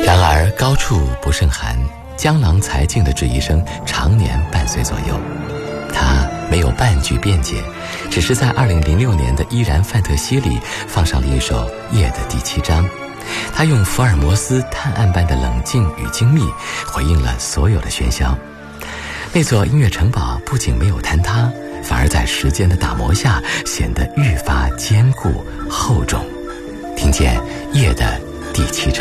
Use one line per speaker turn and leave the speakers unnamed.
然而高处不胜寒，江郎才尽的质疑声常年伴随左右。他没有半句辩解，只是在2006年的《依然范特西》里放上了一首《夜》的第7章。他用福尔摩斯探案般的冷静与精密回应了所有的喧嚣。那座音乐城堡不仅没有坍塌，反而在时间的打磨下显得愈发坚固厚重。听见《夜》的第7章。